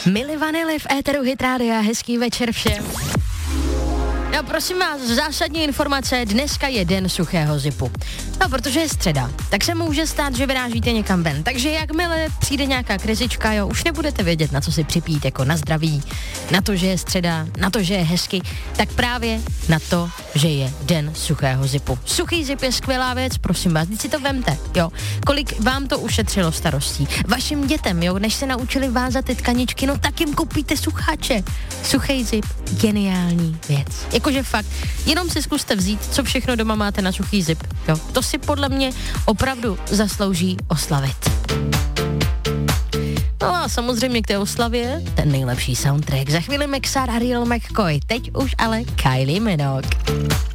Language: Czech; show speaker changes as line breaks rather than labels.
Milli Vanilli v éteru Hit Rádia, hezký večer všem. No prosím vás, zásadní informace, dneska je den suchého zipu. No, protože je středa, tak se může stát, že vyrážíte někam ven. Takže jakmile přijde nějaká krizička, jo, už nebudete vědět, na co si připít, jako na zdraví, na to, že je středa, na to, že je hezky, tak právě na to, že je den suchého zipu. Suchý zip je skvělá věc, prosím vás, teď si to vemte, jo. Kolik vám to ušetřilo starostí. Vašim dětem, jo, než se naučili vázat ty tkaničky, no tak jim koupíte sucháče. Suchý zip, geniální věc. Jakože fakt, jenom si zkuste vzít, co všechno doma máte na suchý zip, jo. To si podle mě opravdu zaslouží oslavit. No a samozřejmě k té oslavě ten nejlepší soundtrack. Za chvíli Maxar a Real McCoy, teď už ale Kylie Minogue.